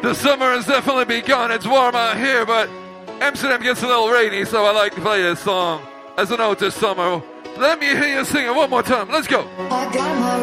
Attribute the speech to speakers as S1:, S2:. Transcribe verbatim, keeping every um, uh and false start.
S1: The summer has definitely begun. It's warm out here, but Amsterdam gets a little rainy, so I like to play this song as an ode to summer. Let me hear you sing it one more time. Let's go.
S2: I got my